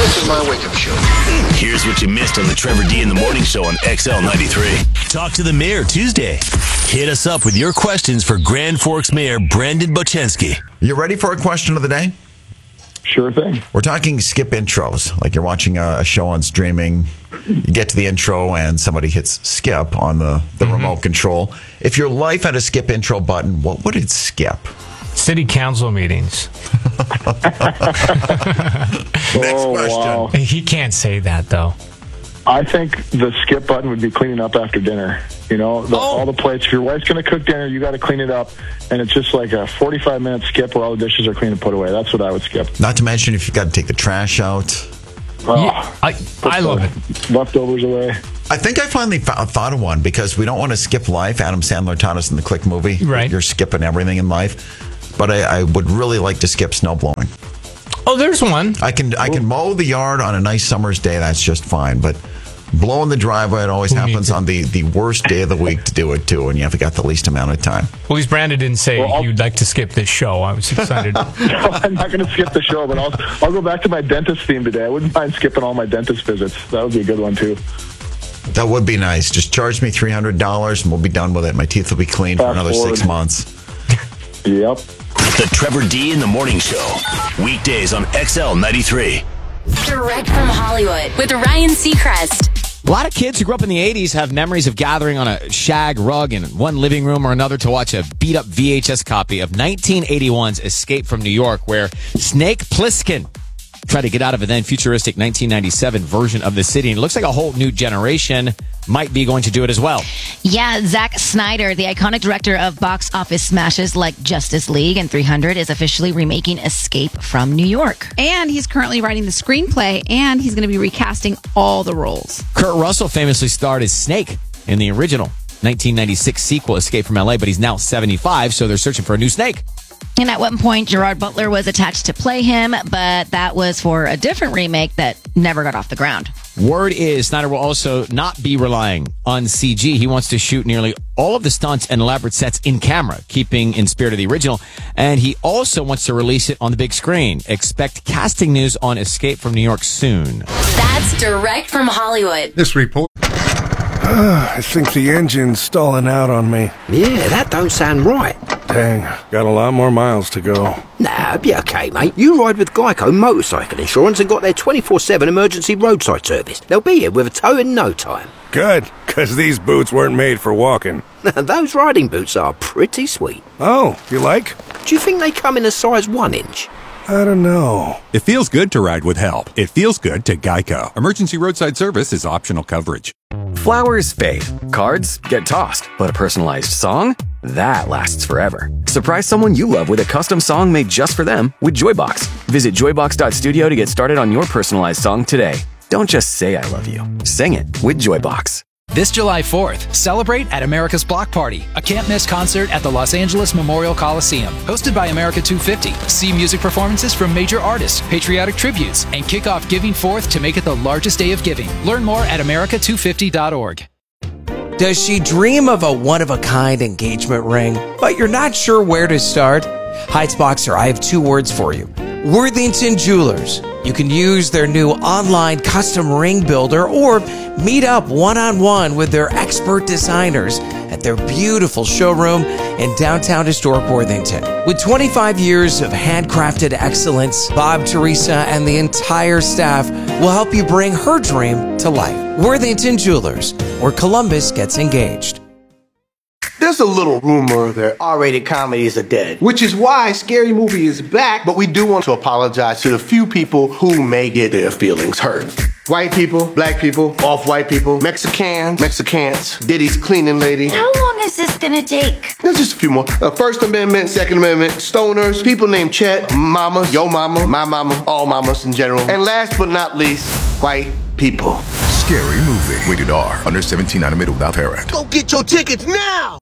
This is my wake-up show. Here's what you missed on the Trevor D in the Morning Show on XL93. Talk to the mayor Tuesday. Hit us up with your questions for Grand Forks Mayor Brandon Bochenski. You ready for a question of the day? Sure thing. We're talking skip intros. Like you're watching a show on streaming. You get to the intro and somebody hits skip on the remote control. If your life had a skip intro button, what would it skip? City council meetings. Next question. Wow. He can't say that, though. I think the skip button would be cleaning up after dinner. You know, all the plates. If your wife's going to cook dinner, you got to clean it up. And it's just like a 45-minute skip where all the dishes are clean and put away. That's what I would skip. Not to mention if you've got to take the trash out. Yeah, I love it. Leftovers away. I think I finally thought of one because we don't want to skip life. Adam Sandler taught us in the Click movie. Right. You're skipping everything in life. But I would really like to skip snow blowing. Oh, there's one. I can mow the yard on a nice summer's day. That's just fine. But blowing the driveway, it always happens on the worst day of the week to do it, too, and you've got the least amount of time. Well, at least Brandon didn't say you'd like to skip this show. I was excited. No, I'm not going to skip the show, but I'll go back to my dentist theme today. I wouldn't mind skipping all my dentist visits. That would be a good one, too. That would be nice. Just charge me $300 and we'll be done with it. My teeth will be clean for another 6 months. Yep. The Trevor D in the Morning Show. Weekdays on XL93. Direct from Hollywood with Ryan Seacrest. A lot of kids who grew up in the 80s have memories of gathering on a shag rug in one living room or another to watch a beat-up VHS copy of 1981's Escape from New York, where Snake Plissken tried to get out of a then futuristic 1997 version of the city. And it looks like a whole new generation might be going to do it as well. Yeah, Zack Snyder, the iconic director of box office smashes like Justice League and 300, is officially remaking Escape from New York. And he's currently writing the screenplay, and he's going to be recasting all the roles. Kurt Russell famously starred as Snake in the original 1996 sequel, Escape from LA, but he's now 75, so they're searching for a new Snake. And at one point, Gerard Butler was attached to play him, but that was for a different remake that never got off the ground. Word is Snyder will also not be relying on CG. He wants to shoot nearly all of the stunts and elaborate sets in camera, keeping in spirit of the original. And he also wants to release it on the big screen. Expect casting news on Escape from New York soon. That's direct from Hollywood. This report. I think the engine's stalling out on me. Yeah, that don't sound right. Dang, got a lot more miles to go. Nah, be okay, mate. You ride with Geico Motorcycle Insurance and got their 24/7 emergency roadside service. They'll be here with a tow in no time. Good, because these boots weren't made for walking. Those riding boots are pretty sweet. Oh, you like? Do you think they come in a size 1 inch? I don't know. It feels good to ride with help. It feels good to Geico. Emergency roadside service is optional coverage. Flowers fade. Cards get tossed. But a personalized song? That lasts forever. Surprise someone you love with a custom song made just for them with Joybox. Visit joybox.studio to get started on your personalized song today. Don't just say I love you. Sing it with Joybox. This July 4th, celebrate at America's Block Party, a can't-miss concert at the Los Angeles Memorial Coliseum. Hosted by America 250. See music performances from major artists, patriotic tributes, and kick off Giving Forth to make it the largest day of giving. Learn more at america250.org. Does she dream of a one-of-a-kind engagement ring, but you're not sure where to start? Heights Boxer, I have 2 words for you. Worthington Jewelers. You can use their new online custom ring builder or meet up one-on-one with their expert designers at their beautiful showroom in downtown historic Worthington. With 25 years of handcrafted excellence, Bob, Teresa, and the entire staff will help you bring her dream to life. Worthington Jewelers, where Columbus gets engaged. There's a little rumor that R-rated comedies are dead, which is why Scary Movie is back, but we do want to apologize to the few people who may get their feelings hurt. White people, black people, off-white people, Mexicans, Diddy's cleaning lady. How long is this gonna take? There's just a few more. First Amendment, Second Amendment, stoners, people named Chet, mamas, yo mama, my mama, all mamas in general. And last but not least, white people. Scary Movie. Rated R. Under 17, animated without parent. Go get your tickets now!